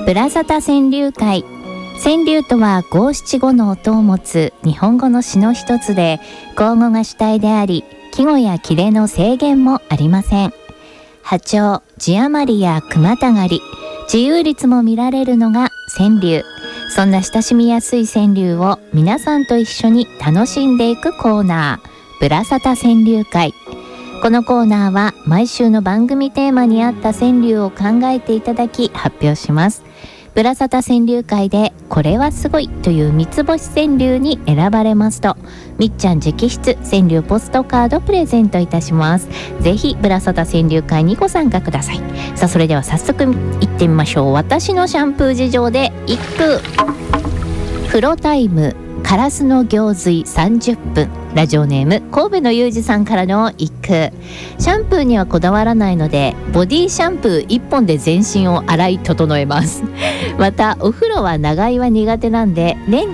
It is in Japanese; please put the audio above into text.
ブラサタ川柳会。川柳とは五七五の音を持つ日本語の詩の一つで、口語が主体であり、季語や切れの制限もありません。破調、字余りや句またがり、自由律も見られるのが川柳。そんな親しみやすい川柳を皆さんと一緒に楽しんでいくコーナー、ブラサタ川柳会。このコーナーは毎週の番組テーマに合った川柳を考えていただき発表します。ブラサタ川柳会でこれはすごいという三つ星川柳に選ばれますと、みっちゃん直筆川柳ポストカードプレゼントいたします。ぜひブラサタ川柳会にご参加ください。さあ、それでは早速いってみましょう。私のシャンプー事情で一句。風呂タイム、カラスの行水30分。ラジオネーム神戸のゆうじさんからの一句。シャンプーにはこだわらないので、ボディシャンプー1本で全身を洗い整えます。またお風呂は長居は苦手なんで、年